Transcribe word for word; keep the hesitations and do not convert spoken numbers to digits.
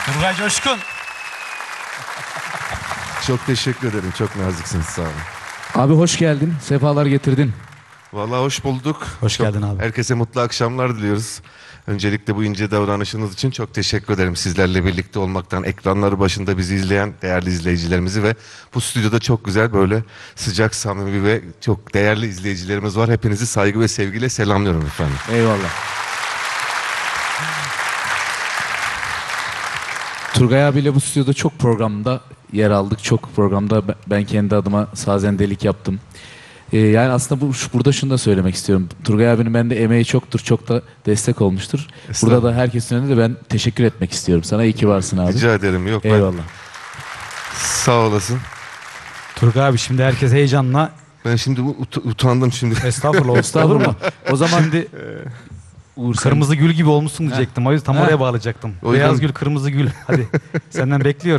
Turgay Coşkun. Çok teşekkür ederim. Çok naziksiniz. Sağ olun. Abi hoş geldin. Sefalar getirdin. Vallahi hoş bulduk. Hoş Çok- geldin abi. Herkese mutlu akşamlar diliyoruz. Öncelikle bu ince davranışınız için çok teşekkür ederim. Sizlerle birlikte olmaktan, ekranları başında bizi izleyen değerli izleyicilerimizi ve bu stüdyoda çok güzel böyle sıcak, samimi ve çok değerli izleyicilerimiz var. Hepinizi saygı ve sevgiyle selamlıyorum efendim. Eyvallah. Turgay abiyle bu stüdyoda çok programda yer aldık. Çok programda be- ben kendi adıma sazendelik yaptım. Ee, yani aslında bu, şu- burada şunu da söylemek istiyorum. Turgay abinin bende emeği çoktur. Çok da destek olmuştur. Burada da herkesin önünde de ben teşekkür etmek istiyorum. Sana iyi ki varsın abi. Rica ederim. Yok ben Eyvallah. sağ olasın. Turgay abi şimdi herkes heyecanla. Ben şimdi ut- utandım şimdi. Estağfurullah. Estağfurullah. O zaman Şimdi Uğur, sen- kırmızı gül gibi olmuşsun diyecektim. O yüzden tam Ha. oraya bağlayacaktım. O yüzden- Beyaz gül, kırmızı gül. Hadi senden bekliyorum.